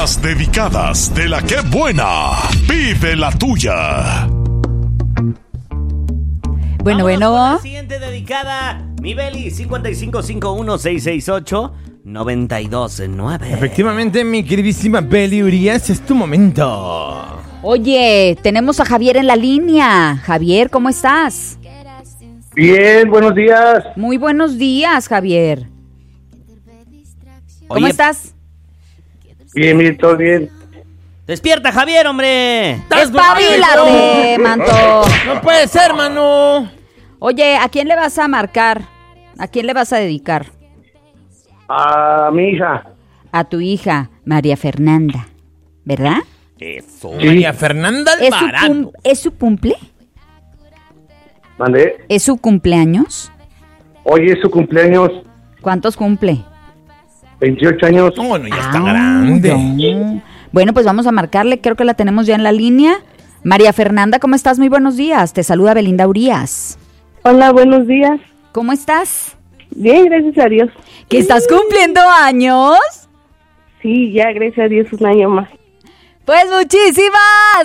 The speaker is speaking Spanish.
Las dedicadas de la que buena. Vive la tuya. Bueno. La siguiente dedicada, mi Beli, 5551-668-929. Efectivamente, mi queridísima Beli Urias, es tu momento. Oye, tenemos a Javier en la línea. Javier, ¿cómo estás? Bien, buenos días. Muy buenos días, Javier. ¿Cómo estás? Bien, todo bien. ¡Despierta, Javier, hombre! ¡Espabilate, manto! No puede ser, mano. Oye, ¿a quién le vas a marcar? ¿A quién le vas a dedicar? A mi hija. A tu hija, María Fernanda, ¿verdad? Eso. Sí. María Fernanda Alvarado. ¿Es su cumple? Mandé. ¿Es su cumpleaños? Hoy es su cumpleaños, ¿Cuántos cumple? 28 años. No, bueno, ya está grande. No. Bueno, pues vamos a marcarle, creo que la tenemos ya en la línea. María Fernanda, ¿cómo estás? Muy buenos días. Te saluda Belinda Urías. Hola, buenos días. ¿Cómo estás? Bien, gracias a Dios. ¿Que estás cumpliendo años? Sí, ya, gracias a Dios, un año más. Pues muchísimas